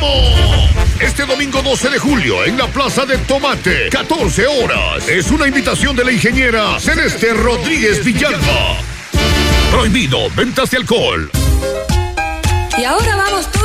Demo. Este domingo 12 de julio en la Plaza de Tomate, 14 horas. Es una invitación de la ingeniera Celeste Rodríguez Villalba. Prohibido ventas de alcohol. Y ahora vamos todos